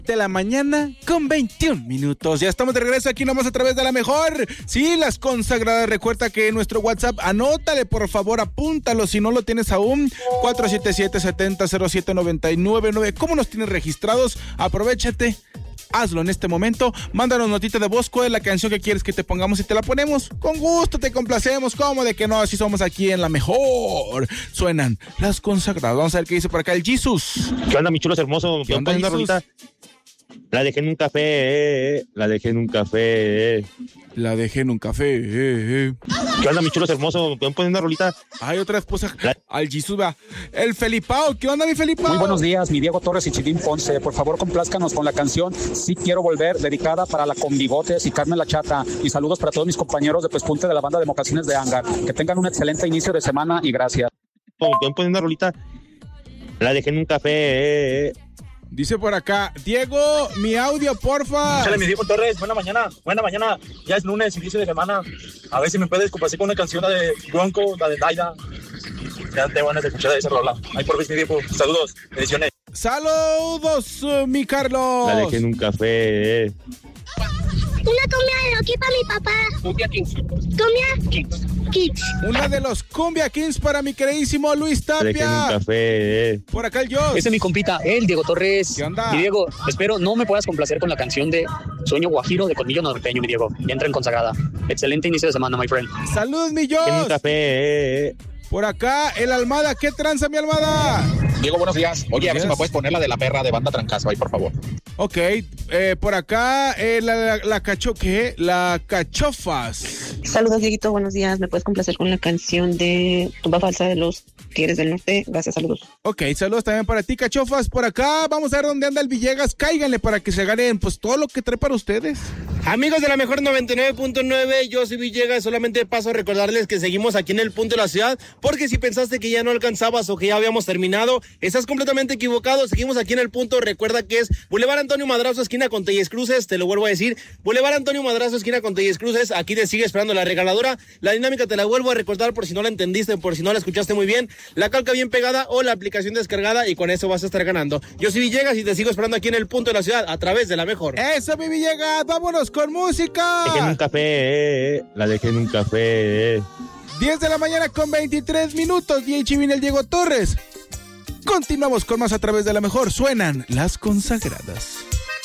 de la mañana con 21 minutos. Ya estamos de regreso aquí nomás a través de la mejor. Sí, las consagradas. Recuerda que nuestro WhatsApp, anótale por favor, apúntalo si no lo tienes aún. 477-7007-999. ¿Cómo nos tienes registrados? Aprovechate. Hazlo en este momento, mándanos notita de voz, cuál es la canción que quieres que te pongamos y te la ponemos. Con gusto te complacemos, ¿cómo de que no? Así somos aquí en la mejor. Suenan las consagradas. Vamos a ver qué dice por acá el Jesus. ¿Qué onda, mis chulos hermosos? ¿Qué onda, Jesus? La dejé en un café, la dejé en un café. La dejé en un café. ¿Qué onda, mis chulos hermosos? ¿Pueden poner una rolita? Hay otra esposa. Al Jesus va. El Felipao. ¿Qué onda, mi Felipao? Muy buenos días, mi Diego Torres y Chidín Ponce. Por favor, complázcanos con la canción Sí Quiero Volver, dedicada para la Convigotes y Carmen La Chata. Y saludos para todos mis compañeros de Pespunte de la banda de Mocasines de Hangar. Que tengan un excelente inicio de semana y gracias. ¿Pueden poner una rolita? La dejé en un café. Dice por acá, Diego, mi audio, porfa. Chale, mi Diego Torres, buena mañana. Ya es lunes, inicio de semana. A ver si me puedes complacer con una canción, la de Bronco, la de Daida. Ya te van a escuchar esa rola. Ahí por vez, mi Diego. Saludos, bendiciones. Saludos, mi Carlos. La dejé en un café. Una cumbia de Loki para mi papá. Cumbia Kings. Cumbia Kings. Una de los Cumbia Kings para mi queridísimo Luis La dejé en un Tapia. café. Por acá el Jos. Ese es mi compita, el Diego Torres. ¿Qué onda? Mi Diego, espero no me puedas complacer con la canción de Sueño Guajiro de Colmillo Norteño, mi Diego. Ya entra en consagrada. Excelente inicio de semana, my friend. Saludos, mi En un Jos. café. Por acá, el Almada. ¿Qué tranza, mi Almada? Diego, buenos días. Oye, a ver si Yes. me puedes poner la de la perra de banda Trancazo ahí, por favor. Ok, por acá, la Cachofas. Saludos, Dieguito, buenos días. ¿Me puedes complacer con la canción de Tumba Falsa de los Tigres del Norte? Gracias, saludos. Ok, saludos también para ti, Cachofas. Por acá, vamos a ver dónde anda el Villegas. Cáiganle para que se ganen, pues, todo lo que trae para ustedes. Amigos de la mejor 99.9, yo soy Villegas, solamente paso a recordarles que seguimos aquí en el punto de la ciudad, porque si pensaste que ya no alcanzabas o que ya habíamos terminado, estás completamente equivocado. Seguimos aquí en el punto. Recuerda que es Boulevard Antonio Madrazo, esquina con Telles Cruces, te lo vuelvo a decir, Boulevard Antonio Madrazo, esquina con Telles Cruces. Aquí te sigue esperando la regaladora. La dinámica te la vuelvo a recordar por si no la entendiste, por si no la escuchaste muy bien, la calca bien pegada o la aplicación descargada, y con eso vas a estar ganando. Yo soy Villegas y te sigo esperando aquí en el punto de la ciudad a través de la mejor. Eso, mi Villegas, vámonos con música. La dejé en un café. La dejé en un café. 10 de la mañana con 23 minutos. DH viene el Diego Torres. Continuamos con más a través de la mejor. Suenan las consagradas.